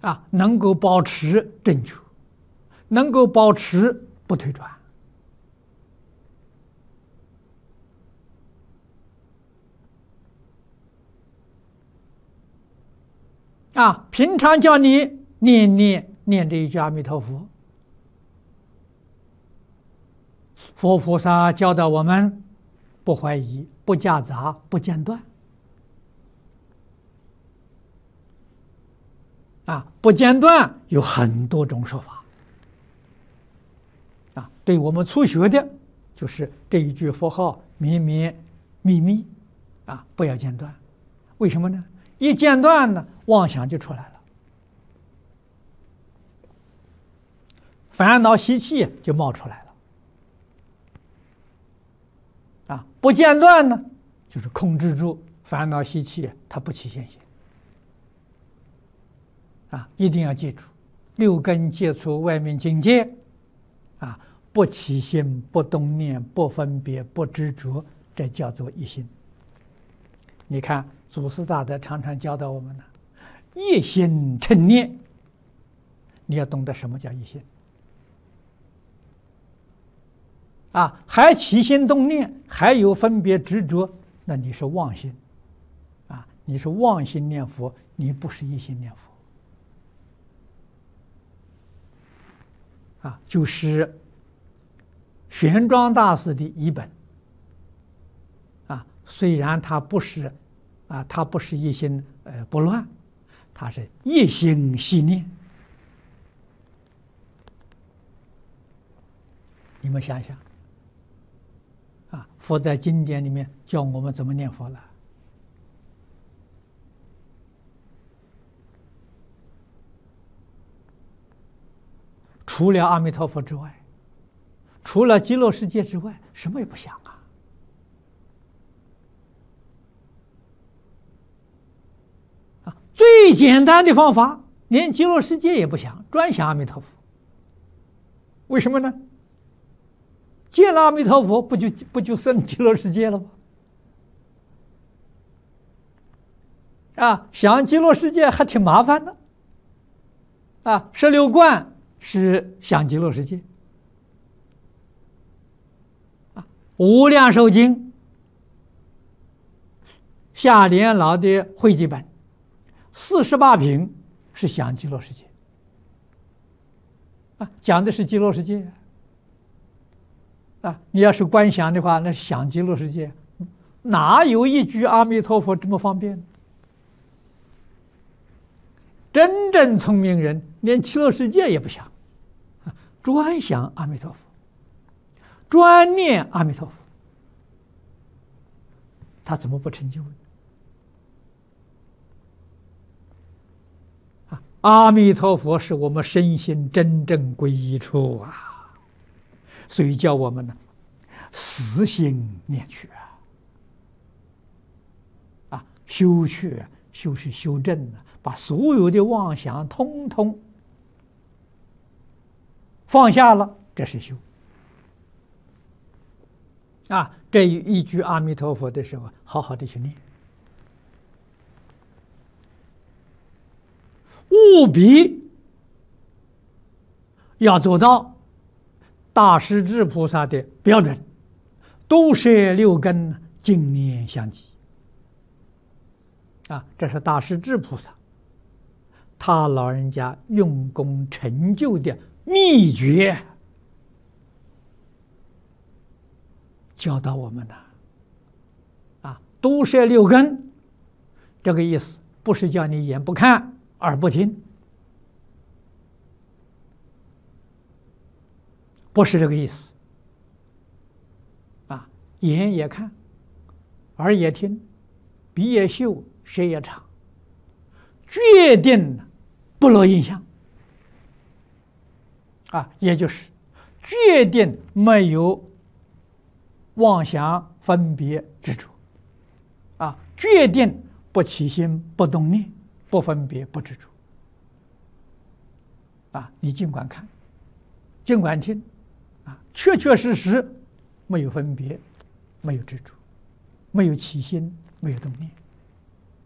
能够保持正确，能够保持不退转。平常叫你念这一句阿弥陀佛，佛菩萨教导我们不怀疑、不夹杂、不间断。不间断有很多种说法。对我们初学的，就是这一句佛号绵绵密密，不要间断。为什么呢？一间断呢，妄想就出来了，烦恼习气就冒出来了。不间断呢，就是控制住烦恼习气，它不起现行。一定要记住，六根接触外面境界，不起心、不动念、不分别、不执着，这叫做一心。你看祖师大德常常教导我们呢，一心称念。你要懂得什么叫一心。还起心动念，还有分别执着，那你是妄心。你是妄心念佛，你不是一心念佛。就是玄奘大师的译本。虽然他不是一心不乱，他是一心系念。你们想想，佛在经典里面教我们怎么念佛了。除了阿弥陀佛之外，除了极乐世界之外，什么也不想最简单的方法，连极乐世界也不想，专想阿弥陀佛。为什么呢？见了阿弥陀佛，不就生极乐世界了吗？想极乐世界还挺麻烦的。16观是想极乐世界。无量寿经下联老的汇集本48品是想极乐世界。讲的是极乐世界。你要是观想的话，那是想极乐世界，哪有一句阿弥陀佛这么方便？真正聪明人连极乐世界也不想，专想阿弥陀佛，专念阿弥陀佛，他怎么不成就呢？阿弥陀佛是我们身心真正归一处所以叫我们呢死心念去修去，修是修正把所有的妄想通通放下了，这是修。这一句阿弥陀佛的时候，好好的去念，务必要做到大势至菩萨的标准，都摄六根，净念相继。这是大势至菩萨他老人家用功成就的秘诀，教导我们的。都摄六根，这个意思不是叫你眼不看耳不听，不是这个意思。眼也看，耳也听，鼻也嗅，舌也尝，决定不落印象。也就是决定没有妄想分别执着，决定不起心不动念，不分别不执着。你尽管看，尽管听，确确实实没有分别，没有执着，没有起心，没有动念。